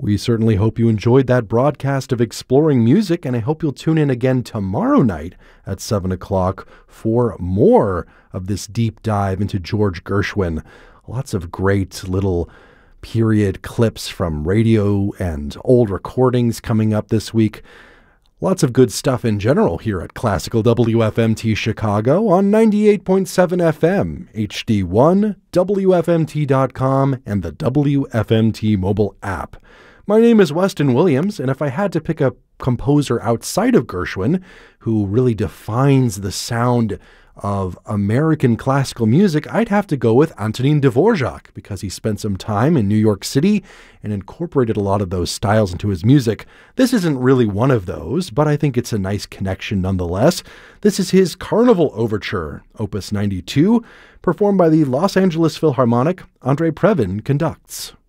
We certainly hope you enjoyed that broadcast of Exploring Music, and I hope you'll tune in again tomorrow night at 7 o'clock for more of this deep dive into George Gershwin. Lots of great little period clips from radio and old recordings coming up this week. Lots of good stuff in general here at Classical WFMT Chicago on 98.7 FM, HD1, WFMT.com, and the WFMT mobile app. My name is Weston Williams, and if I had to pick a composer outside of Gershwin who really defines the sound of American classical music, I'd have to go with Antonin Dvorak, because he spent some time in New York City and incorporated a lot of those styles into his music. This isn't really one of those, but I think it's a nice connection nonetheless. This is his Carnival Overture, Opus 92, performed by the Los Angeles Philharmonic. Andre Previn conducts.